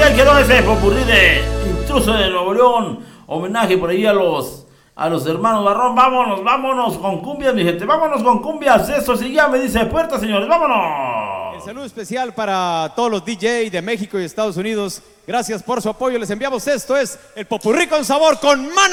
Miguel quedó ese popurrí de Intruso de Nuevo León. Homenaje por ahí a los hermanos Barrón. Vámonos con cumbias, mi gente. Vámonos con cumbias. Eso sí ya me dice puerta, señores. Vámonos. El saludo especial para todos los DJ de México y Estados Unidos. Gracias por su apoyo. Les enviamos esto. Es el popurrí con sabor con Mana.